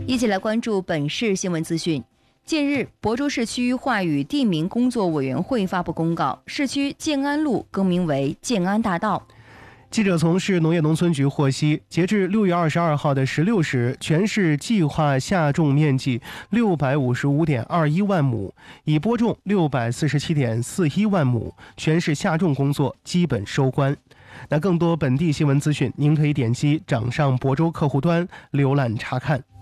一起来关注本市新闻资讯。近日，亳州市区划与地名工作委员会发布公告，市区建安路更名为建安大道。 记者从市农业农村局获悉，截至6月22号的16时，全市计划下种面积655.21万亩，已播种647.41万亩，全市下种工作基本收官。那更多本地新闻资讯，您可以点击掌上亳州客户端浏览查看。